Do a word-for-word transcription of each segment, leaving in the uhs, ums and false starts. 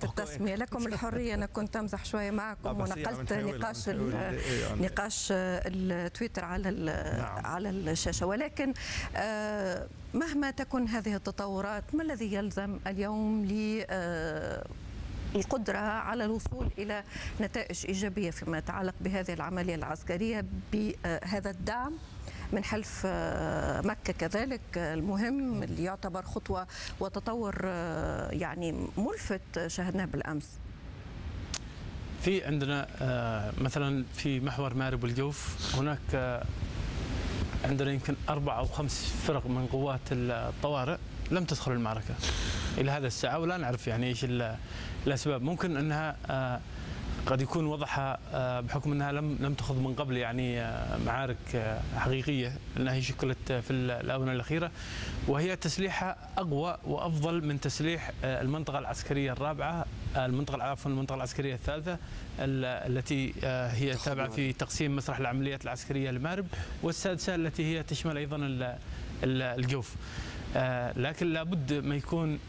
التسمية، لكم الحرية. أنا كنت أمزح شوية معكم ونقلت نقاش نقاش التويتر على نعم. على الشاشة، ولكن مهما تكن هذه التطورات ما الذي يلزم اليوم ل القدرة على الوصول إلى نتائج إيجابية فيما يتعلق بهذه العملية العسكرية بهذا الدعم من حلف مكة كذلك المهم اللي يعتبر خطوة وتطور يعني ملفت شاهدناه بالأمس؟ في عندنا مثلا في محور مارب والجوف هناك عندنا يمكن أربع أو خمس فرق من قوات الطوارئ لم تدخل المعركة إلى هذا الساعة، ولا نعرف يعني إيش الأسباب. ممكن أنها قد يكون وضعها بحكم أنها لم لم تخوض من قبل يعني معارك حقيقية، لأنها هي شكلت في الآونة الأخيرة، وهي تسليحها أقوى وأفضل من تسليح المنطقة العسكرية الرابعة، المنطقة عفوا المنطقة العسكرية الثالثة التي هي تابعة في تقسيم مسرح العمليات العسكرية لمارب، والسادسة التي هي تشمل أيضا الجوف. لكن لابد ما يكون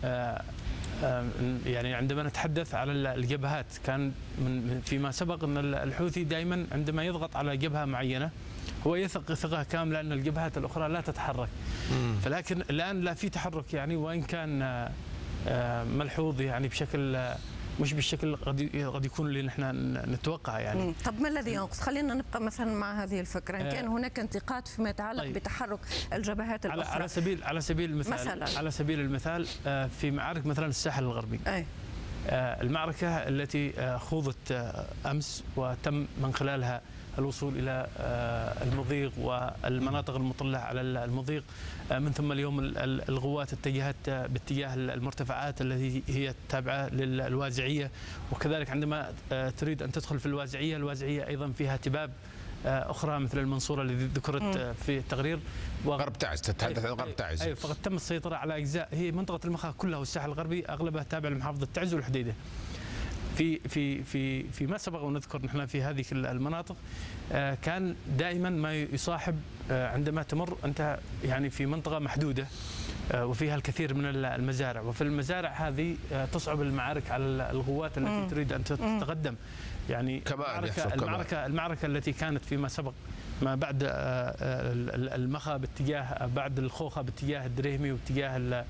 يعني عندما نتحدث على الجبهات، كان من فيما سبق أن الحوثي دائما عندما يضغط على جبهة معينة هو يثق ثقة كاملة أن الجبهات الأخرى لا تتحرك، فلكن الآن لا في تحرك يعني، وإن كان ملحوظ يعني بشكل مش بالشكل قد قد يكون اللي نحن نتوقع يعني. طب ما الذي ينقص؟ خلينا نبقى مثلا مع هذه الفكره، ان كان هناك انتقاد فيما يتعلق طيب. بتحرك الجبهات على الاخرى على سبيل على سبيل المثال مثلاً. على سبيل المثال في معارك مثلا الساحل الغربي، أي. المعركه التي خوضت امس وتم من خلالها الوصول إلى المضيق والمناطق المطلة على المضيق، من ثم اليوم القوات اتجهت باتجاه المرتفعات التي هي تابعة للوازعية، وكذلك عندما تريد أن تدخل في الوازعية، الوازعية أيضا فيها تباب أخرى مثل المنصورة التي ذكرت في التقرير، غرب تعز، تتحدث عن غرب تعز. أي فقد تم السيطرة على أجزاء هي منطقة المخا كلها والساحل الغربي أغلبها تابع لمحافظة تعز والحديدة. في في في فيما سبق ونذكر نحن في هذه المناطق كان دائما ما يصاحب عندما تمر انت يعني في منطقه محدوده وفيها الكثير من المزارع، وفي المزارع هذه تصعب المعارك على القوات التي تريد ان تتقدم. يعني المعركه المعركه المعركه التي كانت فيما سبق ما بعد المخا باتجاه بعد الخوخه باتجاه الدريهمي واتجاه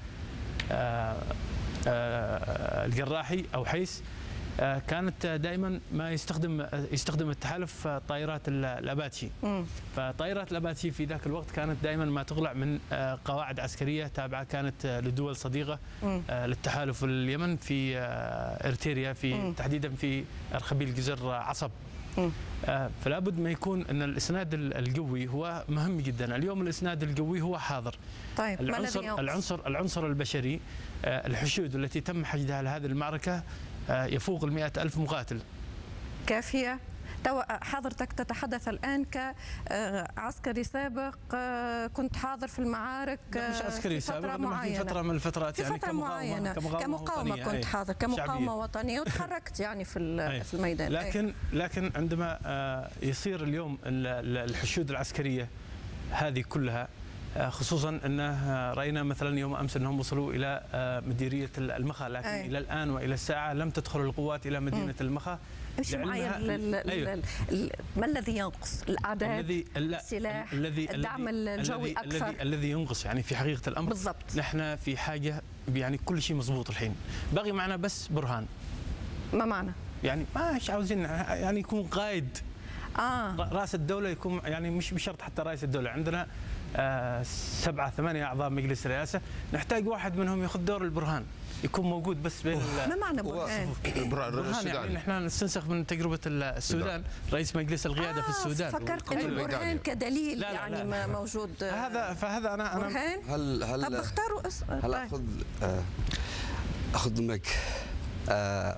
الجراحي او حيس، كانت دائما ما يستخدم يستخدم التحالف طائرات الاباتشي، فطائرات الاباتشي في ذاك الوقت كانت دائما ما تقلع من قواعد عسكريه تابعه كانت لدول صديقه للتحالف اليمن في ارتيريا، في تحديدا في ارخبيل جزر عصب. فلا بد ما يكون ان الاسناد القوي هو مهم جدا. اليوم الاسناد القوي هو حاضر. طيب العنصر العنصر العنصر البشري، الحشود التي تم حشدها لهذه المعركه يفوق المئة ألف مقاتل. كافية؟ حضرتك تتحدث الآن كعسكري سابق، كنت حاضر في المعارك مش عسكري سابق، في فترة من الفترات في يعني فترة معينة كمقاومة كنت حاضر كمقاومة وطنية وتحركت يعني في في الميدان. لكن لكن عندما يصير اليوم الحشود العسكرية هذه كلها، خصوصا انه راينا مثلا يوم امس انهم وصلوا الى مديريه المخا، لكن أي. الى الان والى الساعه لم تدخل القوات الى مدينه م. المخا. امشي معي أيوه. ما الذي ينقص؟ الاعداد، السلاح، الذي الدعم الجوي اكثر. الذي الذي ينقص يعني في حقيقه الامر بالضبط. نحن في حاجه يعني كل شيء مضبوط الحين، باقي معنا بس برهان. ما معنى؟ يعني مش عاوزين يعني يكون قائد آه. راس الدوله، يكون يعني مش بشرط حتى رئيس الدوله. عندنا آه سبعة ثمانية أعضاء مجلس الرئاسة، نحتاج واحد منهم ياخذ دور البرهان، يكون موجود بس بين. ما معنى برهان؟ برهان يعني نحن نستنسخ من تجربة السودان، رئيس مجلس القيادة آه في السودان. فكرت إن البرهان كدليل لا لا يعني لا لا. موجود هذا فهذا أنا أنا برهان؟ هل هل طب اختاروا اسم. هل أخذ آه أخذ منك آه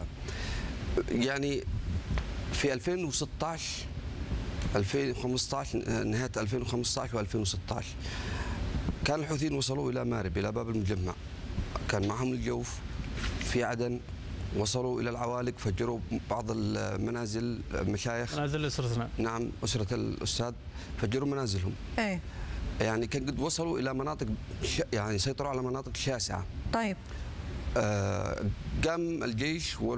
يعني في ألفين وستة عشر ألفين وخمسة عشر، نهاية ألفين وخمسة عشر وألفين وستة عشر كان الحوثيين وصلوا إلى مارب، إلى باب المجمع، كان معهم الجوف في عدن، وصلوا إلى العوالق، فجروا بعض المنازل مشايخ، منازل أسرتنا، نعم أسرة الأستاذ، فجروا منازلهم. إيه يعني كان قد وصلوا إلى مناطق يعني سيطروا على مناطق شاسعة. طيب آه قام الجيش